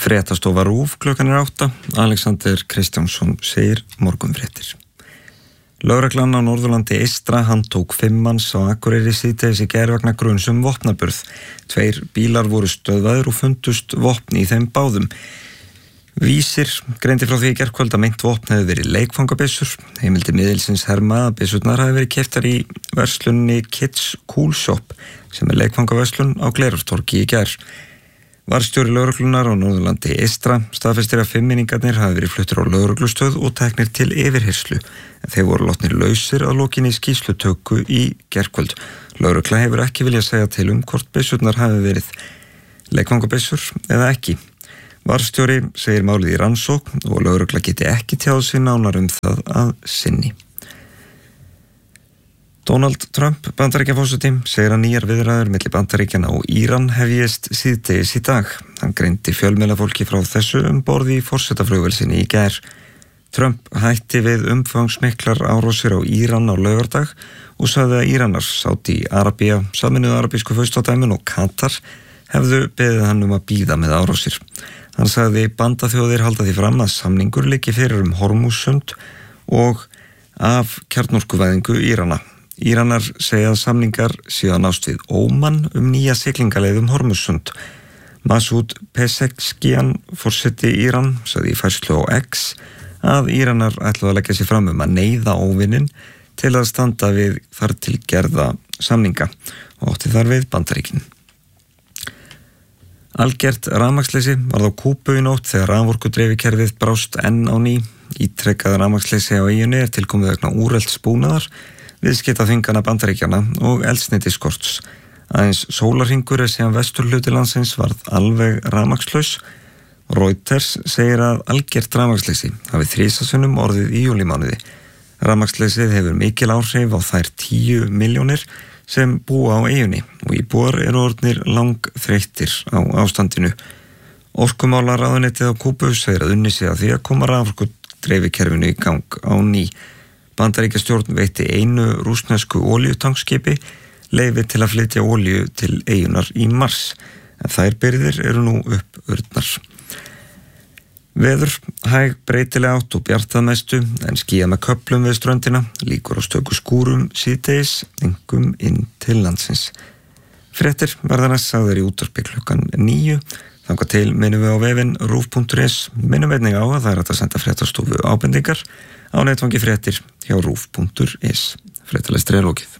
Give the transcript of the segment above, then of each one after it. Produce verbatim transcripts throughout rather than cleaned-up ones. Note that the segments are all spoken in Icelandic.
Fréttastofa RÚV klukkan er átta. Alexander Kristjánsson segir morgunfréttir. Lögreglan á Norðurlandi eystra handtók fimm manns á Akureyri síðdegis í gær vegna gruns um vopnaburð. Tveir bílar voru stöðvaðir og fundust vopn í þeim báðum. Vísir greindi frá því í gærkvöld að meint vopn hefði verið leikfangabyssur. Heimildi miðilsins herma að byssurnar hafi verið keyptar í verslunni Kids Cool Shop sem er leikfangaverslun á Glerártorgi í gær. Varðstjóri lögreglunar á Norðurlandi eystra staðfestir að fimmmenningarnir hafi verið fluttir á lögreglustöð og teknir til yfirheyrslu, en þeir voru látnir lausir að lokinni skýrslutöku í gærkvöld. Lögregla hefur ekki viljað segja til um hvort byssurnar hafi verið leikfangabyssur eða ekki. Varðstjóri segir málið í rannsókn og lögregla geti ekki tjáð sig nánar um það að sinni. Donald Trump, Bandaríkjaforseti, segir að nýjar viðræður milli Bandaríkjanna og Íran hefjist síðdegis í dag. Hann greindi fjölmiðlafólki frá þessu um borði í forsetaflugvél sinni í gær. Trump hætti við umfangsmiklar árásir á Íran á laugardag og sagði að Íranar, Sádi Arabía, Sameinuðu arabísku furstadæmin og Katar hefðu beðið hann um að bíða með árásir. Hann sagði bandaþjóðir halda því fram að samningur liggi fyrir um Hormúzsund og af kjarnorkuvæðingu Írana. Íranar segja að samningar séu að nást við Óman um nýja siglingaleið um Hormúzsund. Masoud Pezeshkian, forseti Íran, sagði í færslu á X að Íranar ætluðu að leggja sig fram um að neyða óvininn til að standa við þar til gerða samninga og átti þar við Bandaríkin. Algert rafmagnsleysi varð á Kúbu í nótt þegar raforkudreifikerfið brást enn á ný. Ítrekað rafmagnsleysi á eyjunni er tilkomið vegna úrelts búnaðar, viðskiptaþvingana Bandaríkjanna og eldsneytiskorts. Aðeins sólarhringur er síðan vesturhluti landsins varð alveg rafmagnslaus. Reuters segir að algert rafmagnsleysi hafi þrisasinnum orðið í júlímánuði. Rafmagnsleysið hefur mikil áhrif á þær tíu milljónir sem búa á eyjunni og íbúar eru orðnir langþreyttir á ástandinu. Orkumálaráðuneytið á Kúbu segir að unni sig að því að koma raforkudreifikerfinu í gang á ný. Bandaríkjastjórn veitti einu rússnesku olíutankskipi leyfi til að flytja olíu til eyjunar í mars, en þær birgðir eru nú uppurnar. Veður, hæg breytileg átt og bjartað mestu, en skýjað með köflum við ströndina, líkur á stöku skúrum síðdegis, einkum inn til landsins. Fréttir verða næst sagðar í útvarpi klukkan níu. Þangað til minnum við á vefinn rúv punktur is, minnum einnig á að það er hægt að senda fréttastofu ábendingar á netfangi fréttir hjá rúv punktur is. Fréttalestri er lokið.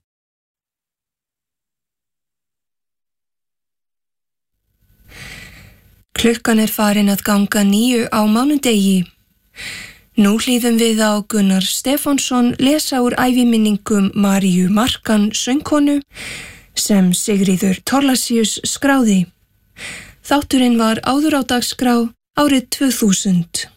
Klukkan er farin að ganga níu á mánudegi. Nú hlýðum við á Gunnar Stefánsson lesa úr æviminningum Maríu Markan söngkonu sem Sigríður Thorlacius skráði. Þátturinn var áður á dagskrá árið tvö þúsund.